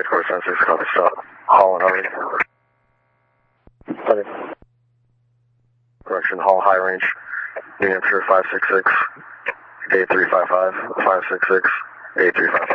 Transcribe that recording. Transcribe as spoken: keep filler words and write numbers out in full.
Headquarters seven six, copy, stop. Hall and Harvey. Okay. Correction, Hall, High Range, New Hampshire, five six six, eight three five five, five six six, eight three five five.